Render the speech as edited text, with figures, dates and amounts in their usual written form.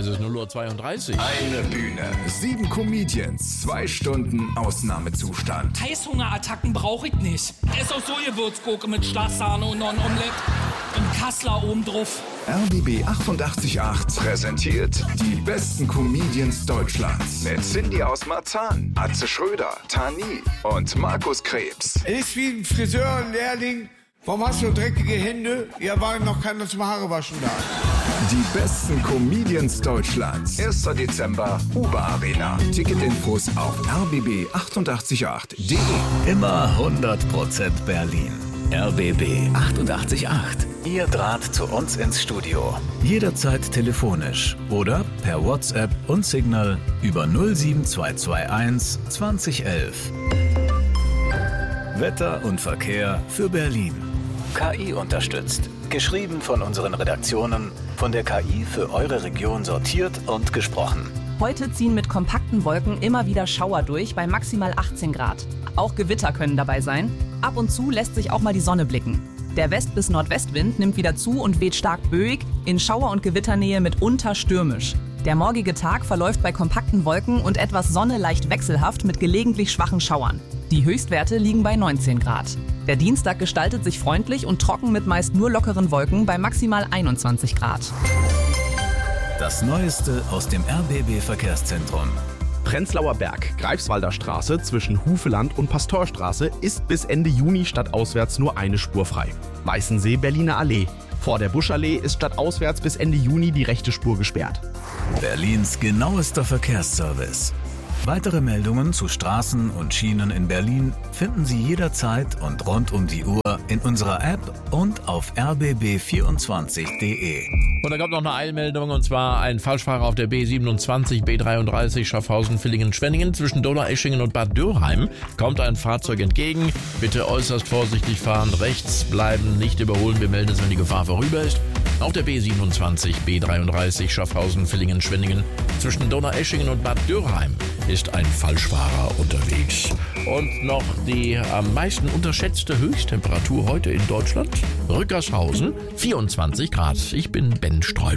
es ist 0:32 Uhr. Eine Bühne, 7 Comedians, 2 Stunden Ausnahmezustand. Heißhungerattacken brauche ich nicht. Ess auch so Gewürzgurke mit Schlagsahne und noch ein Omelett. Und Kassler oben drauf. RBB 88.8 präsentiert die besten Comedians Deutschlands. Mit Cindy aus Marzahn, Atze Schröder, Tani und Markus Krebs. Ist wie ein Friseurlehrling. Warum hast du dreckige Hände? Ja, war noch keiner zum Haarewaschen da. Die besten Comedians Deutschlands. 1. Dezember, Uber Arena. Ticketinfos auf rbb888.de. Immer 100% Berlin. RBB 88.8. Ihr Draht zu uns ins Studio. Jederzeit telefonisch oder per WhatsApp und Signal über 07221 2011. Wetter und Verkehr für Berlin. KI unterstützt. Geschrieben von unseren Redaktionen, von der KI für eure Region sortiert und gesprochen. Heute ziehen mit kompakten Wolken immer wieder Schauer durch bei maximal 18 Grad. Auch Gewitter können dabei sein. Ab und zu lässt sich auch mal die Sonne blicken. Der West- bis Nordwestwind nimmt wieder zu und weht stark böig, in Schauer- und Gewitternähe mitunter stürmisch. Der morgige Tag verläuft bei kompakten Wolken und etwas Sonne leicht wechselhaft mit gelegentlich schwachen Schauern. Die Höchstwerte liegen bei 19 Grad. Der Dienstag gestaltet sich freundlich und trocken mit meist nur lockeren Wolken bei maximal 21 Grad. Das Neueste aus dem RBB-Verkehrszentrum. Prenzlauer Berg, Greifswalder Straße zwischen Hufeland und Pastorstraße ist bis Ende Juni stadtauswärts nur eine Spur frei. Weißensee, Berliner Allee. Vor der Buschallee ist stadtauswärts bis Ende Juni die rechte Spur gesperrt. Berlins genauester Verkehrsservice. Weitere Meldungen zu Straßen und Schienen in Berlin finden Sie jederzeit und rund um die Uhr in unserer App und auf rbb24.de. Und da kommt noch eine Eilmeldung, und zwar ein Falschfahrer auf der B27, B33 Schaffhausen, Villingen, Schwenningen zwischen Donaueschingen und Bad Dürrheim. Kommt ein Fahrzeug entgegen. Bitte äußerst vorsichtig fahren, rechts bleiben, nicht überholen. Wir melden es, wenn die Gefahr vorüber ist. Auf der B27, B33 Schaffhausen, Villingen, Schwenningen zwischen Donaueschingen und Bad Dürrheim ist ein Falschfahrer unterwegs. Und noch die am meisten unterschätzte Höchsttemperatur heute in Deutschland. Rückershausen, 24 Grad. Ich bin Ben Streu.